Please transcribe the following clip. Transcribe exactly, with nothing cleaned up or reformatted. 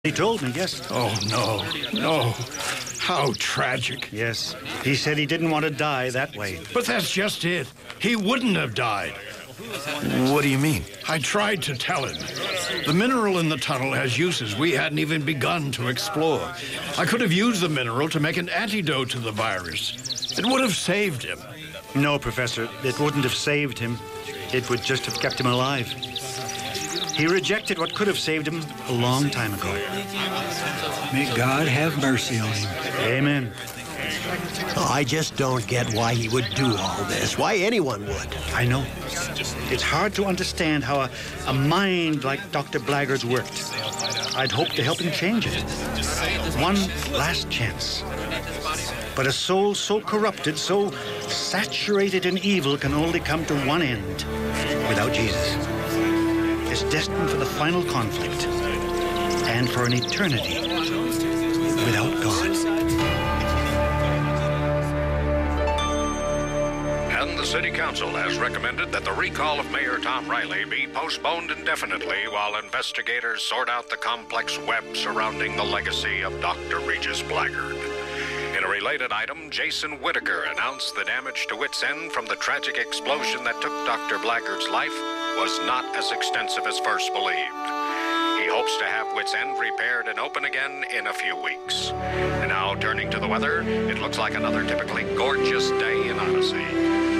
He told me, yes. Oh, no, no. How tragic. Yes. He said he didn't want to die that way. But that's just it. He wouldn't have died. What do you mean? I tried to tell him. The mineral in the tunnel has uses we hadn't even begun to explore. I could have used the mineral to make an antidote to the virus. It would have saved him. No, Professor, it wouldn't have saved him. It would just have kept him alive. He rejected what could have saved him a long time ago. May God have mercy on him. Amen. Oh, I just don't get why he would do all this, why anyone would. I know. It's hard to understand how a, a mind like Doctor Blaggard's worked. I'd hoped to help him change it. One last chance. But a soul so corrupted, so saturated in evil can only come to one end, without Jesus. It's destined for the final conflict and for an eternity without God. And the City Council has recommended that the recall of Mayor Tom Riley be postponed indefinitely while investigators sort out the complex web surrounding the legacy of Doctor Regis Blaggard. In a related item, Jason Whitaker announced the damage to Wits End from the tragic explosion that took Doctor Blaggard's life was not as extensive as first believed. He hopes to have Wits End repaired and open again in a few weeks. And now, turning to the weather, it looks like another typically gorgeous day in Odyssey.